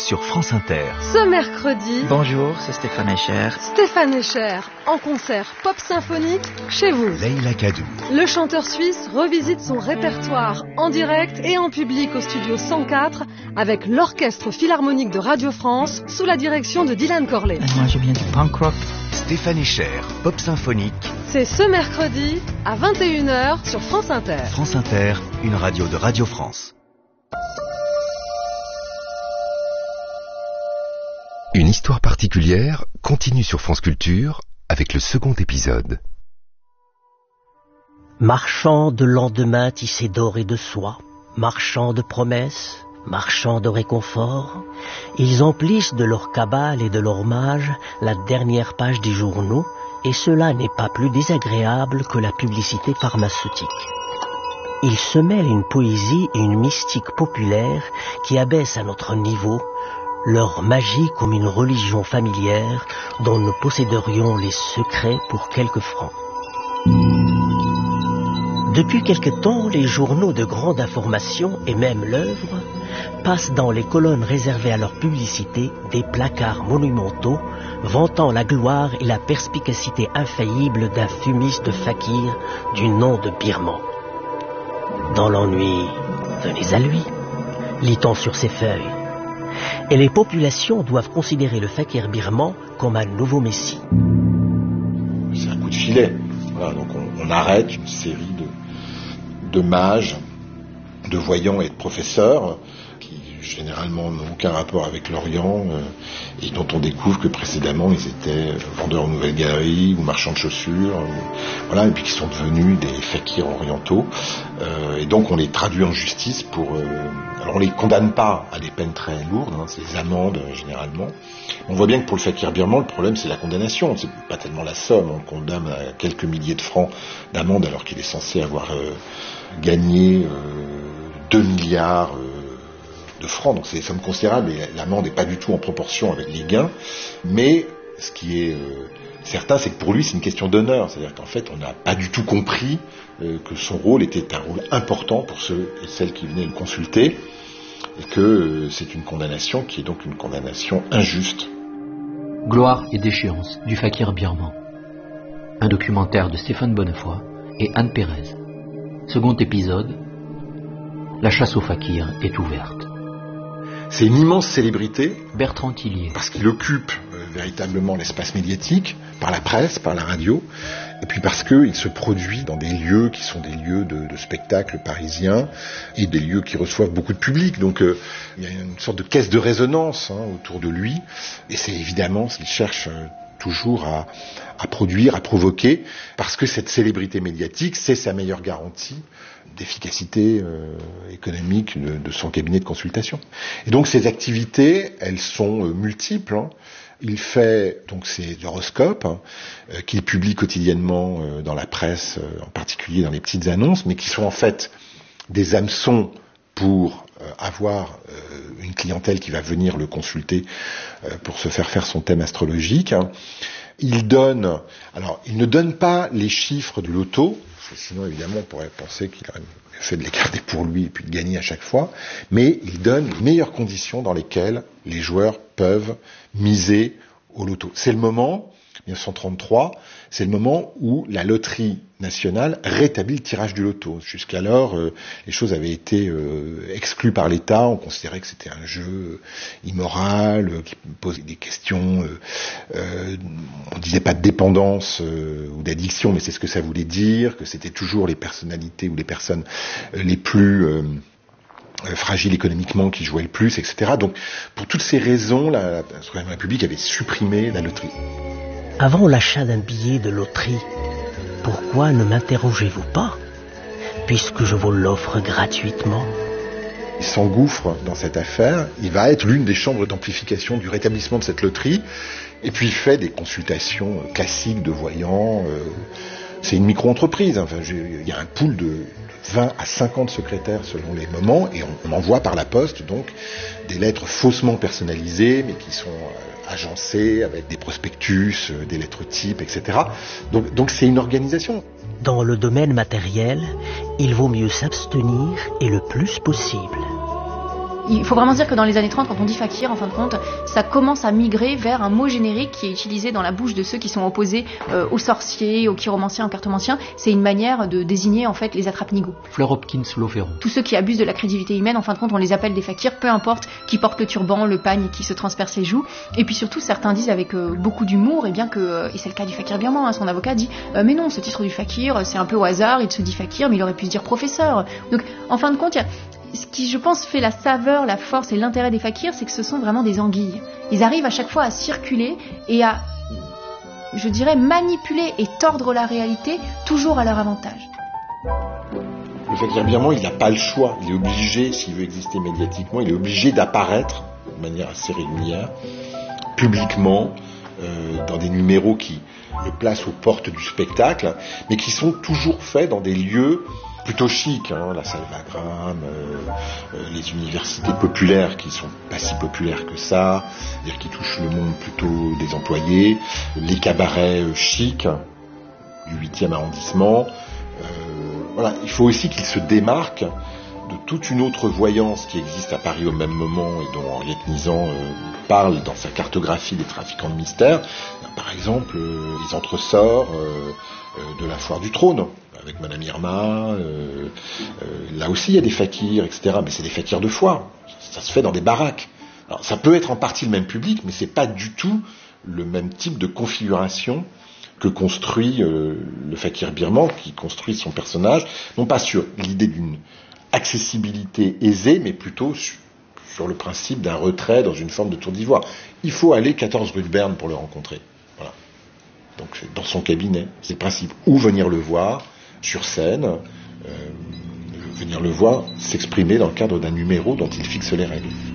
sur France Inter. Ce mercredi... Bonjour, c'est Stéphane Escher. Stéphane Escher, en concert pop symphonique chez vous. Leïla Kadou. Le chanteur suisse revisite son répertoire en direct et en public au studio 104 avec l'Orchestre Philharmonique de Radio France sous la direction de Dylan Corley. Moi, je viens du punk rock. Stéphane Escher, pop symphonique. C'est ce mercredi à 21h sur France Inter. France Inter, une radio de Radio France. Une histoire particulière continue sur France Culture avec le second épisode. Marchands de lendemain tissés d'or et de soie, marchands de promesses, marchands de réconfort, ils emplissent de leur cabale et de leur mage la dernière page des journaux, et cela n'est pas plus désagréable que la publicité pharmaceutique. Ils se mêlent une poésie et une mystique populaire qui abaissent à notre niveau leur magie comme une religion familière dont nous posséderions les secrets pour quelques francs. Depuis quelque temps, les journaux de grande information et même l'œuvre passent dans les colonnes réservées à leur publicité des placards monumentaux vantant la gloire et la perspicacité infaillible d'un fumiste fakir du nom de Birman. Dans l'ennui, venez à lui, lit-on sur ses feuilles. Et les populations doivent considérer le fakir birman comme un nouveau messie. C'est un coup de filet. Voilà, donc on arrête une série de mages, de voyants et de professeurs qui généralement n'ont aucun rapport avec l'Orient et dont on découvre que précédemment ils étaient vendeurs aux nouvelles galeries ou marchands de chaussures, voilà, et puis qui sont devenus des fakirs orientaux. Et donc on les traduit en justice pour... alors on les condamne pas à des peines très lourdes, hein, c'est des amendes généralement. On voit bien que pour le fakir birman, le problème c'est la condamnation, c'est pas tellement la somme, on le condamne à quelques milliers de francs d'amende alors qu'il est censé avoir gagné 2 milliards de francs, donc c'est des sommes considérables et l'amende n'est pas du tout en proportion avec les gains, mais ce qui est certain, c'est que pour lui c'est une question d'honneur, c'est-à-dire qu'en fait on n'a pas du tout compris que son rôle était un rôle important pour ceux et celles qui venaient le consulter, et que c'est une condamnation qui est donc une condamnation injuste. Gloire et déchéance du fakir birman. Un documentaire de Stéphane Bonnefoy et Anne Pérez. Second épisode, la chasse aux fakirs est ouverte. C'est une immense célébrité, Bertrand Tillier, parce qu'il occupe véritablement l'espace médiatique, par la presse, par la radio, et puis parce qu'il se produit dans des lieux qui sont des lieux de spectacle parisiens, et des lieux qui reçoivent beaucoup de public, donc il y a une sorte de caisse de résonance autour de lui, et c'est évidemment ce qu'il cherche toujours à produire, à provoquer, parce que cette célébrité médiatique, c'est sa meilleure garantie d'efficacité économique de son cabinet de consultation. Et donc ces activités, elles sont multiples. Il fait donc ses horoscopes qu'il publie quotidiennement dans la presse, en particulier dans les petites annonces, mais qui sont en fait des hameçons pour avoir une clientèle qui va venir le consulter pour se faire son thème astrologique. Il ne donne pas les chiffres de loto, parce que sinon évidemment on pourrait penser qu'il aurait fait de les garder pour lui et puis de gagner à chaque fois, mais il donne les meilleures conditions dans lesquelles les joueurs peuvent miser au loto. C'est le moment, 1933, c'est le moment où la loterie nationale rétablit le tirage du loto. Jusqu'alors, les choses avaient été exclues par l'État, on considérait que c'était un jeu immoral, qui posait des questions, on disait pas de dépendance ou d'addiction, mais c'est ce que ça voulait dire, que c'était toujours les personnalités ou les personnes les plus... fragiles économiquement qui jouaient le plus, etc. Donc, pour toutes ces raisons, la Troisième République avait supprimé la loterie. Avant l'achat d'un billet de loterie, pourquoi ne m'interrogez-vous pas, puisque je vous l'offre gratuitement? Il s'engouffre dans cette affaire, il va être l'une des chambres d'amplification du rétablissement de cette loterie, et puis il fait des consultations classiques de voyants. C'est une micro-entreprise, enfin, il y a un pool de 20 à 50 secrétaires selon les moments, et on envoie par la poste donc des lettres faussement personnalisées, mais qui sont agencées avec des prospectus, des lettres types, etc. Donc c'est une organisation. Dans le domaine matériel, il vaut mieux s'abstenir et le plus possible. il faut vraiment dire que dans les années 30, quand on dit fakir, en fin de compte, ça commence à migrer vers un mot générique qui est utilisé dans la bouche de ceux qui sont opposés aux sorciers, aux chiromanciens, aux cartomanciens. C'est une manière de désigner en fait les attrape-nigauds. Fleur Hopkins Lauveron. Tous ceux qui abusent de la crédulité humaine, en fin de compte, on les appelle des fakirs, peu importe qui porte le turban, le pagne qui se transperce les joues. Et puis surtout, certains disent avec beaucoup d'humour, et bien que, et c'est le cas du fakir birman, hein, son avocat dit mais non, ce titre du fakir, c'est un peu au hasard, il se dit fakir, mais il aurait pu se dire professeur. Donc, en fin de compte, ce qui, je pense, fait la saveur, la force et l'intérêt des fakirs, c'est que ce sont vraiment des anguilles. Ils arrivent à chaque fois à circuler et à, je dirais, manipuler et tordre la réalité, toujours à leur avantage. Le fakir birman, il n'a pas le choix. Il est obligé, s'il veut exister médiatiquement, il est obligé d'apparaître de manière assez régulière, publiquement, dans des numéros qui le placent aux portes du spectacle, mais qui sont toujours faits dans des lieux plutôt chics, hein, la salle Wagram, les universités populaires qui sont pas si populaires que ça, c'est-à-dire qui touchent le monde plutôt des employés, les cabarets chics du 8e arrondissement. Voilà, il faut aussi qu'ils se démarquent de toute une autre voyance qui existe à Paris au même moment et dont Henriette Nizan parle dans sa cartographie des trafiquants de mystère. Par exemple, les entresorts de la foire du trône, avec Madame Irma, là aussi il y a des fakirs, etc. Mais c'est des fakirs de foire, ça se fait dans des baraques. Alors ça peut être en partie le même public, mais c'est pas du tout le même type de configuration que construit le fakir birman, qui construit son personnage, non pas sur l'idée d'une accessibilité aisée, mais plutôt sur le principe d'un retrait dans une forme de tour d'ivoire. Il faut aller 14 rue de Berne pour le rencontrer. Voilà. Donc c'est dans son cabinet, c'est le principe. Ou venir le voir sur scène, venir le voir s'exprimer dans le cadre d'un numéro dont il fixe les règles.